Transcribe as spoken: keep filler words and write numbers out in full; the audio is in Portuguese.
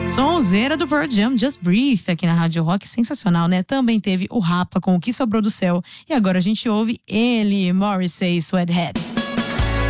Sonzeira do Pearl Jam, Just Breathe, aqui na Rádio Rock, sensacional, né? Também teve o Rapa com O Que Sobrou do Céu. E agora a gente ouve ele, Morrissey, Sweathead.